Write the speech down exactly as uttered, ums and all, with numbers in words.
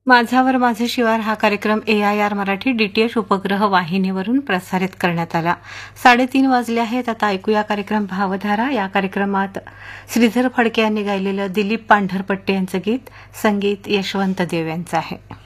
माझावर माझे शिवार हा कार्यक्रम ए आय आर मराठी डीटीएच उपग्रह वाहिनीवरून प्रसारित करण्यात आला. साडेतीन वाजले आहेत. आता ऐकूया कार्यक्रम भावधारा. या कार्यक्रमात श्रीधर फडके यांनी गायलेलं दिलीप पांढरपट्टे यांचं गीत, संगीत यशवंत देव यांचं आहे.